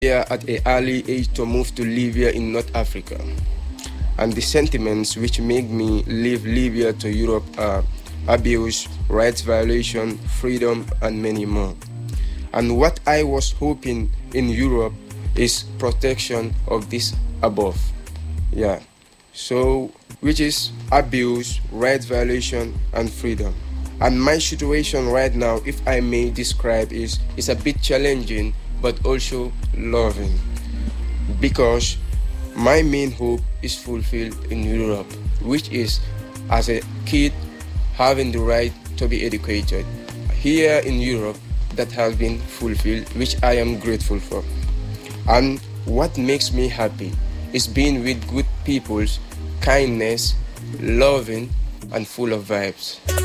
here at an early age to move to Libya in North Africa. And the sentiments which make me leave Libya to Europe are abuse, rights violation, freedom, and many more. And what I was hoping in Europe is protection of this above. Yeah. So, which is abuse, rights violation, and freedom. And my situation right now, if I may describe, is a bit challenging, but also loving. Because my main hope is fulfilled in Europe, which is, as a kid, having the right to be educated. Here in Europe, that has been fulfilled, which I am grateful for. And what makes me happy is being with good people's kindness, loving, and full of vibes.